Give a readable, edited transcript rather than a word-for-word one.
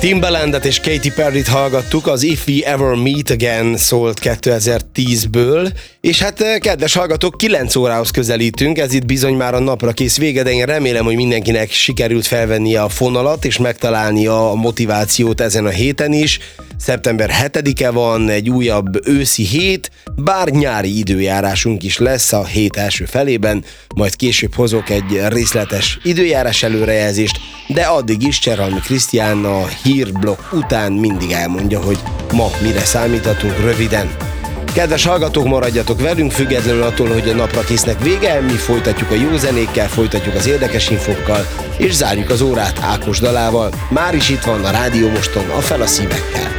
Timbalandet és Katy Perryt hallgattuk, az If We Ever Meet Again szólt 2010-ből, és hát kedves hallgatók, 9 órához közelítünk, ez itt bizony már a napra kész vége, de én remélem, hogy mindenkinek sikerült felvennie a fonalat és megtalálnia a motivációt ezen a héten is. Szeptember 7-e van, egy újabb őszi hét, bár nyári időjárásunk is lesz a hét első felében, majd később hozok egy részletes időjárás előrejelzést, de addig is Cserhalmi Krisztián a hírblokk után mindig elmondja, hogy ma mire számíthatunk röviden. Kedves hallgatók, maradjatok velünk, függetlenül attól, hogy a napra késznek vége, mi folytatjuk a jó zenékkel, folytatjuk az érdekes infókkal, és zárjuk az órát Ákos dalával. Már is itt van a Rádió Moston, a Fel a szívekkel.